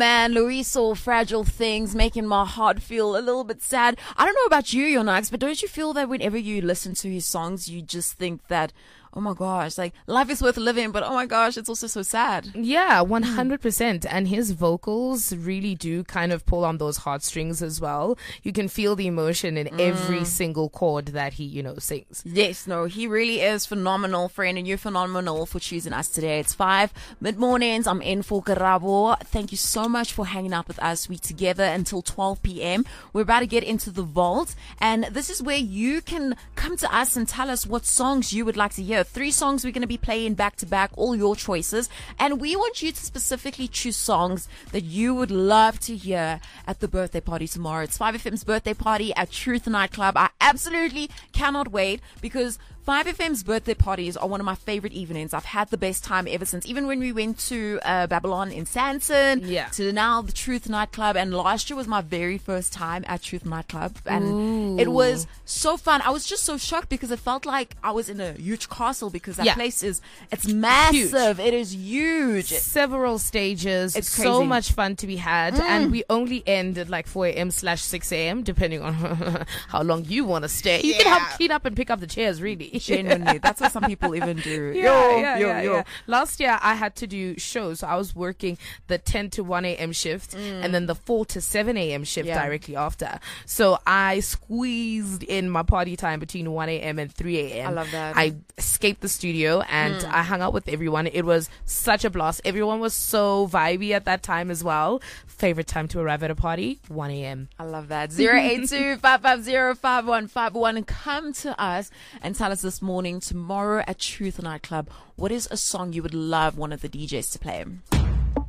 Man, Luiso, Fragile Things, making my heart feel a little bit sad. I don't know about you, Yonax, but don't you feel that whenever you listen to his songs, you just think that, oh my gosh, like life is worth living, but oh my gosh, it's also so sad. Yeah, 100%. And his vocals really do kind of pull on those heartstrings as well. You can feel the emotion in every single chord that he, sings. Yes, no, he really is phenomenal, friend, and you're phenomenal for choosing us today. It's 5 mid-mornings. I'm in for Karabo. Thank you so much for hanging out with us. We together until 12 p.m. We're about to get into the vault, and this is where you can come to us and tell us what songs you would like to hear. 3 songs we're going to be playing back to back, all your choices. And we want you to specifically choose songs that you would love to hear at the birthday party tomorrow. It's 5FM's birthday party at Truth Nightclub. I absolutely cannot wait because 5FM's birthday parties are one of my favorite evenings. I've had the best time ever since. Even when we went to Babylon in Sanson, to now the Truth Nightclub. And last year was my very first time at Truth Nightclub. And it was so fun. I was just so shocked because it felt like I was in a huge castle because that place it's massive. Huge. It is huge. Several stages. It's crazy. So much fun to be had. And we only end at like 4 a.m/6 a.m. depending on how long you want to stay. You can help clean up and pick up the chairs, really. Genuinely, that's what some people even do. Yeah. Last year I had to do shows, so I was working the 10 to 1 a.m. shift and then the 4 to 7 a.m. shift directly after. So I squeezed in my party time between 1 a.m. and 3 a.m. I love that. I escaped the studio and I hung out with everyone. It was such a blast. Everyone was so vibey at that time as well. Favorite time to arrive at a party? 1 a.m. I love that. 082-550-5151 and come to us and tell us this morning, tomorrow at Truth Nightclub, what is a song you would love one of the DJs to play?